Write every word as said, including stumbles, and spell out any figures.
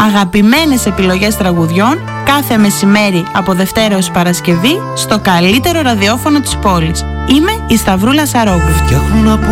Αγαπημένες επιλογές τραγουδιών κάθε μεσημέρι από Δευτέρα έως Παρασκευή στο καλύτερο ραδιόφωνο της πόλης. Είμαι η Σταυρούλα Σαρόγλου.